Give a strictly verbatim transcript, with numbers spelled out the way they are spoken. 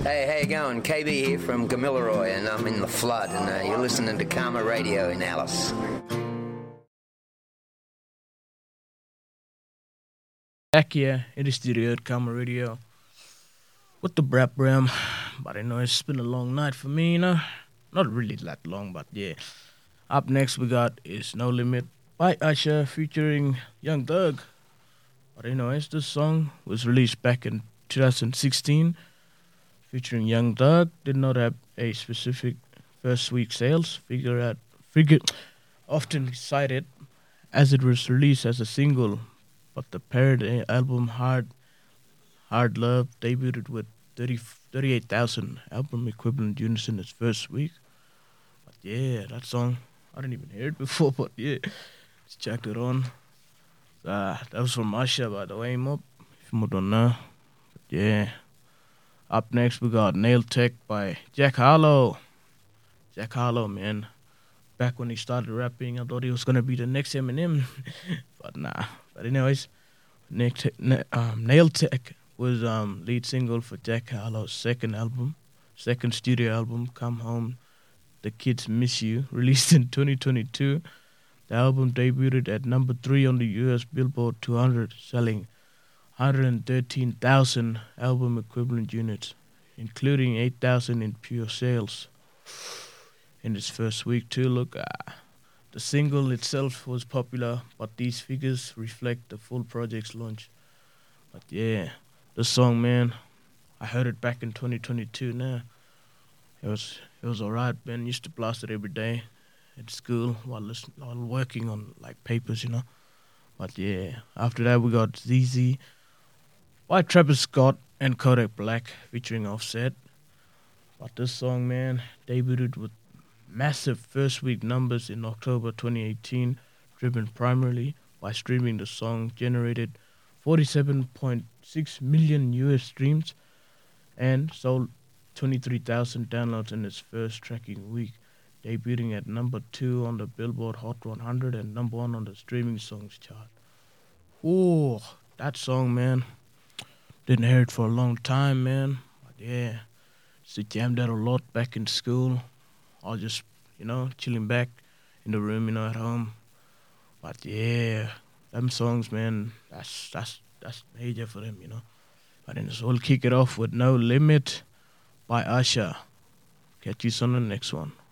Hey, how you going? K B here from Gamilaroi, and I'm in the flood, and uh, you're listening to Karma Radio in Alice. Back here in the studio at Karma Radio with the Brap Bram. But I know it's been a long night for me, you know. Not really that long, but yeah. Up next we got is No Limit by Usher featuring Young Thug. But anyways, this song was released back in twenty sixteen featuring Young Thug. Did not have a specific first week sales figure at figure often cited as it was released as a single, but the paired album Hard Hard Love debuted with thirty, thirty-eight thousand album equivalent units in its first week. But yeah, that song, I didn't even hear it before, but yeah, just checked it on. Uh, that was from Usher, by the way, Mob, if you don't know. But yeah. Up next, we got Nail Tech by Jack Harlow. Jack Harlow, man. Back when he started rapping, I thought he was going to be the next Eminem. But nah. But anyways, Nick Te- Na- um, Nail Tech was um, lead single for Jack Harlow's second album, second studio album, Come Home, The Kids Miss You, released in twenty twenty-two. The album debuted at number three on the U S Billboard two hundred, selling one hundred thirteen thousand album equivalent units, including eight thousand in pure sales. In its first week too, look, uh, the single itself was popular, but these figures reflect the full project's launch. But yeah, the song, man, I heard it back in twenty twenty-two now. It was it was alright, man. Used to blast it every day at school while listen, while working on like papers, you know. But yeah, after that we got Z Z by Travis Scott and Kodak Black featuring Offset. But this song, man, debuted with massive first week numbers in October twenty eighteen, driven primarily by streaming. The song generated forty-seven point six million U S streams and sold twenty-three thousand downloads in its first tracking week, debuting at number two on the Billboard Hot one hundred and number one on the streaming songs chart. Oh, that song, man. Didn't hear it for a long time, man. But yeah, used to jam that a lot back in school. I was just, you know, chilling back in the room, you know, at home. But yeah, them songs, man, that's that's that's major for them, you know. But then so we'll kick it off with No Limit by Usher. Catch you on the next one.